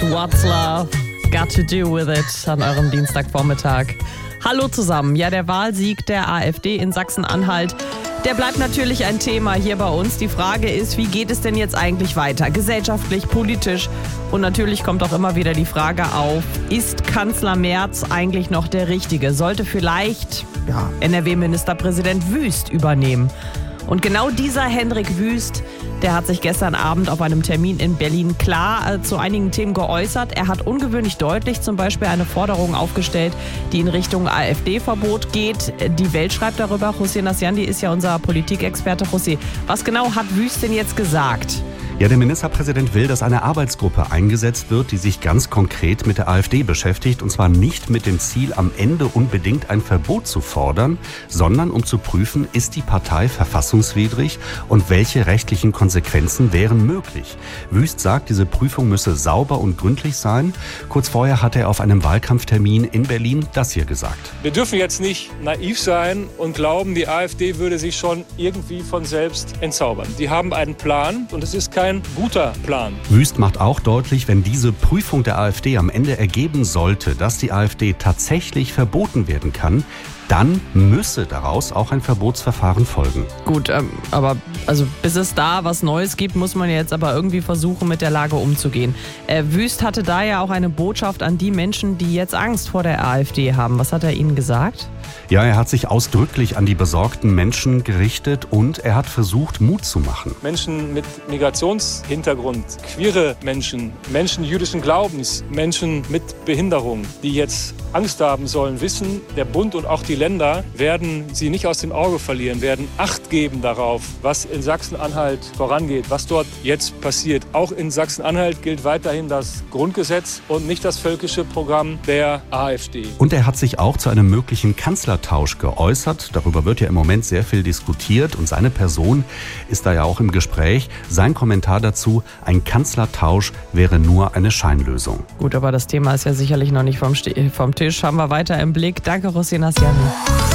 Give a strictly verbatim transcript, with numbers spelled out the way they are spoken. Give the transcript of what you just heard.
What's Love Got to Do With It an eurem Dienstagvormittag. Hallo zusammen. Ja, der Wahlsieg der AfD in Sachsen-Anhalt, der bleibt natürlich ein Thema hier bei uns. Die Frage ist, wie geht es denn jetzt eigentlich weiter? Gesellschaftlich, politisch. Und natürlich kommt auch immer wieder die Frage auf, ist Kanzler Merz eigentlich noch der Richtige? Sollte vielleicht ja, N R W-Ministerpräsident Wüst übernehmen? Und genau dieser Hendrik Wüst, der hat sich gestern Abend auf einem Termin in Berlin klar äh, zu einigen Themen geäußert. Er hat ungewöhnlich deutlich zum Beispiel eine Forderung aufgestellt, die in Richtung AfD-Verbot geht. Die Welt schreibt darüber. José Nassiandi ist ja unser Politikexperte. José, was genau hat Wüst denn jetzt gesagt? Ja, der Ministerpräsident will, dass eine Arbeitsgruppe eingesetzt wird, die sich ganz konkret mit der AfD beschäftigt. Und zwar nicht mit dem Ziel, am Ende unbedingt ein Verbot zu fordern, sondern um zu prüfen, ist die Partei verfassungswidrig und welche rechtlichen Konsequenzen wären möglich. Wüst sagt, diese Prüfung müsse sauber und gründlich sein. Kurz vorher hat er auf einem Wahlkampftermin in Berlin das hier gesagt. Wir dürfen jetzt nicht naiv sein und glauben, die AfD würde sich schon irgendwie von selbst entzaubern. Die haben einen Plan und es ist kein ein guter Plan. Wüst macht auch deutlich, wenn diese Prüfung der AfD am Ende ergeben sollte, dass die AfD tatsächlich verboten werden kann, dann müsse daraus auch ein Verbotsverfahren folgen. Gut, ähm, aber also bis es da was Neues gibt, muss man jetzt aber irgendwie versuchen, mit der Lage umzugehen. Äh, Wüst hatte da ja auch eine Botschaft an die Menschen, die jetzt Angst vor der AfD haben. Was hat er ihnen gesagt? Ja, er hat sich ausdrücklich an die besorgten Menschen gerichtet und er hat versucht, Mut zu machen. Menschen mit Migrationshintergrund, queere Menschen, Menschen jüdischen Glaubens, Menschen mit Behinderung, die jetzt Angst haben sollen, wissen, der Bund und auch die Länder werden sie nicht aus dem Auge verlieren, werden Acht geben darauf, was in Sachsen-Anhalt vorangeht, was dort jetzt passiert. Auch in Sachsen-Anhalt gilt weiterhin das Grundgesetz und nicht das völkische Programm der AfD. Und er hat sich auch zu einem möglichen Kanzlertausch geäußert. Darüber wird ja im Moment sehr viel diskutiert und seine Person ist da ja auch im Gespräch. Sein Kommentar dazu, ein Kanzlertausch wäre nur eine Scheinlösung. Gut, aber das Thema ist ja sicherlich noch nicht vom, St- vom Tisch. Haben wir weiter im Blick. Danke, José Nassiandi.